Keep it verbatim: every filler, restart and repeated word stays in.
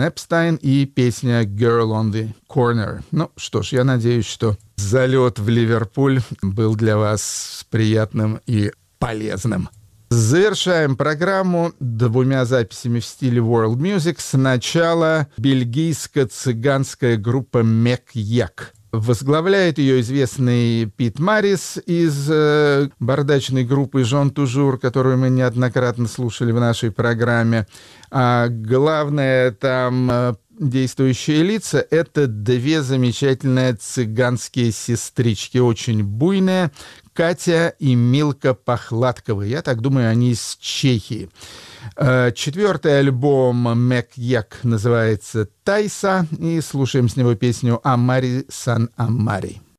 Brian Epstein и песня «Girl on the Corner». Ну что ж, я надеюсь, что залет в Ливерпуль был для вас приятным и полезным. Завершаем программу двумя записями в стиле World Music. Сначала бельгийско-цыганская группа Мек-Як. Возглавляет ее известный Пит Марис из э, бардачной группы «Жон Тужур», которую мы неоднократно слушали в нашей программе. А главное там э, действующие лица — это две замечательные цыганские сестрички, очень буйные, Катя и Милка Похладковы. Я так думаю, они из Чехии. Четвертый альбом Мек-Як называется «Тайса», и слушаем с него песню «Амари Сан Амари».